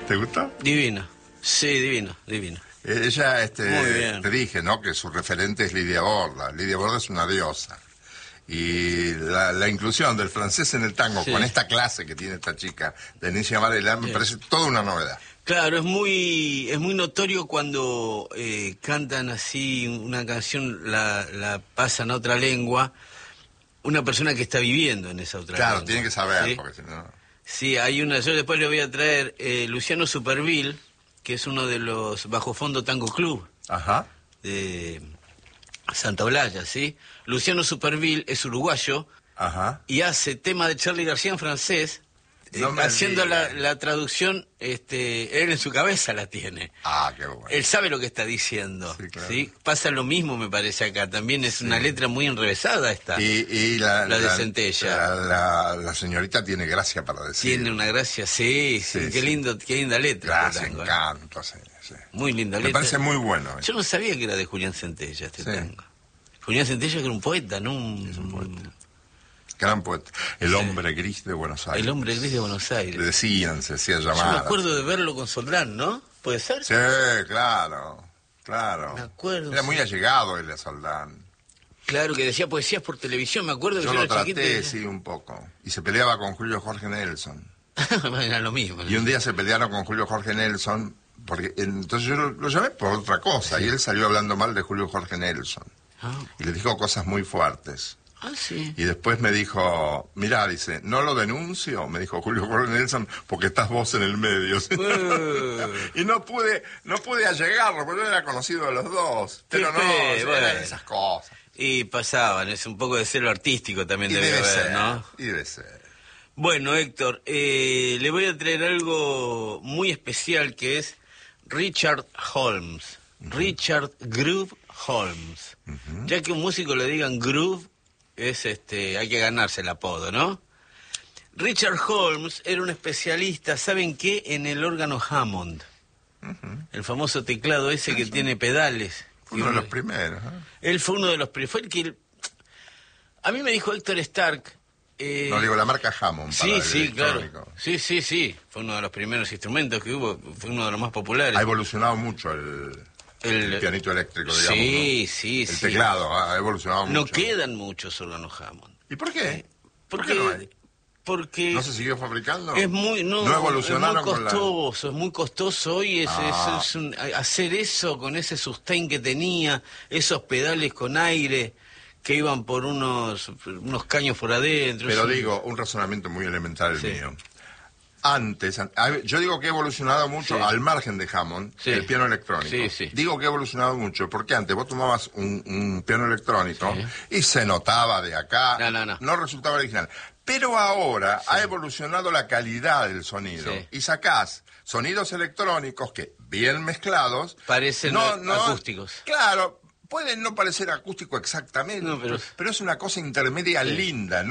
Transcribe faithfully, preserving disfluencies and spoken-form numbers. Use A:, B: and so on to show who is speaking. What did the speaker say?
A: ¿Te gustó?
B: Divino. Sí, divino, divino.
A: Ella, este,
B: Muy bien.
A: te dije, ¿no? Que su referente es Lidia Borda. Lidia Borda es una diosa. Y la, la inclusión del francés en el tango,
B: Sí.
A: con esta clase que tiene esta chica, Denise Varela, me
B: Sí.
A: parece toda una novedad.
B: Claro, es muy es muy notorio cuando eh, cantan así una canción, la, la pasan a otra lengua, una persona que está viviendo en esa otra
A: Claro,
B: lengua.
A: tiene que saber,
B: ¿sí?
A: porque si no...
B: Sí, hay una, yo después le voy a traer eh, Luciano Superville, que es uno de los Bajo Fondo Tango Club
A: Ajá.
B: de Santa Olalla, ¿sí? Luciano Superville es uruguayo
A: Ajá.
B: y hace tema de Charly García en francés, eh,
A: No me
B: haciendo la,
A: digas.
B: la traducción, este, él en su cabeza la tiene.
A: Ah, qué bueno.
B: Él sabe lo que está diciendo,
A: Sí, claro.
B: ¿sí? Pasa lo mismo, me parece, acá. También es
A: Sí.
B: una letra muy enrevesada esta.
A: Y, y la,
B: La de Centella.
A: La, la- la señorita tiene gracia para decir.
B: Tiene una gracia, sí, sí,
A: Sí,
B: qué
A: sí.
B: lindo, qué linda letra.
A: Gracia,
B: este tango, ¿eh?
A: encanto, sí, sí.
B: Muy linda
A: Me
B: letra.
A: parece muy bueno.
B: Yo no sabía que era de Julián Centella este
A: Sí.
B: tango. Julián Centella que era un poeta, ¿no? Un,
A: Es un poeta. Gran poeta. El
B: Sí.
A: hombre gris de Buenos Aires.
B: El hombre gris de Buenos
A: Le
B: Aires.
A: decían, se hacía
B: Yo
A: llamar.
B: me acuerdo de verlo con Soldán, ¿no? ¿Puede ser?
A: Sí, claro, claro.
B: Me acuerdo,
A: Era
B: sí.
A: muy allegado él a Soldán.
B: Claro, que decía poesías por televisión, me acuerdo que
A: Yo
B: yo,
A: lo
B: era chiquito.
A: traté, sí, un poco. Y se peleaba con Julio Jorge Nelson.
B: Era lo mismo. ¿no?
A: Y un día se pelearon con Julio Jorge Nelson, porque entonces yo lo, lo llamé por otra cosa,
B: Sí.
A: y él salió hablando mal de Julio Jorge Nelson.
B: Ah,
A: Y le dijo cosas muy fuertes.
B: ah, sí.
A: Y después me dijo, mirá, dice, no lo denuncio, me dijo Julio Jorge Nelson, porque estás vos en el medio.
B: Eh.
A: Y no pude, no pude allegarlo, porque yo era conocido de los dos. Pero no,
B: fe,
A: eran
B: bueno.
A: esas cosas.
B: Y pasaban, es un poco de celo artístico también
A: Y
B: debe
A: debe
B: haber,
A: ser,
B: ¿no?
A: y debe ser.
B: Bueno, Héctor, eh, le voy a traer algo muy especial que es Richard Holmes. Richard Groove Holmes. Ya que un músico le digan Groove, es este, hay que ganarse el apodo, ¿no? Richard Holmes era un especialista, ¿saben qué? En el órgano Hammond. El famoso teclado ese que tiene pedales.
A: Fue uno de los primeros. ¿eh?
B: Él fue uno de los primeros. Fue el que... A mí me dijo Héctor Stark... eh,
A: No digo la marca Hammond. Para
B: Sí,
A: el
B: sí, claro.
A: electrónico.
B: Sí, sí, sí. Fue uno de los primeros instrumentos que hubo, fue uno de los más populares.
A: Ha evolucionado mucho el,
B: El-
A: el pianito eléctrico, digamos.
B: Sí,
A: ¿no?
B: sí,
A: El
B: sí.
A: teclado ha evolucionado
B: No
A: mucho.
B: quedan muchos órganos Hammond.
A: ¿Y por qué? ¿Por
B: Porque,
A: qué no hay?
B: porque
A: ¿No se siguió fabricando?
B: es muy, no,
A: ¿No evolucionaron
B: es muy
A: con la-
B: costoso, es muy costoso hoy es,
A: Ah.
B: es- es un- hacer eso con ese sustain que tenía, esos pedales con aire que iban por unos, unos caños por adentro.
A: Pero
B: es un-
A: digo, un razonamiento muy elemental el
B: Sí.
A: mío. Antes, an- a ver, yo digo que ha evolucionado mucho
B: Sí.
A: al margen de Hammond,
B: Sí.
A: el piano electrónico.
B: Sí, sí.
A: Digo que ha evolucionado mucho porque antes vos tomabas un, un piano electrónico
B: Sí.
A: y se notaba de acá,
B: No, no, no.
A: resultaba original. Pero ahora ha evolucionado la calidad del sonido
B: Sí.
A: y sacás sonidos electrónicos que, bien mezclados,
B: Parecen acústicos.
A: Claro, pueden no parecer acústico exactamente,
B: No, pero-
A: pero es una cosa intermedia linda, ¿no?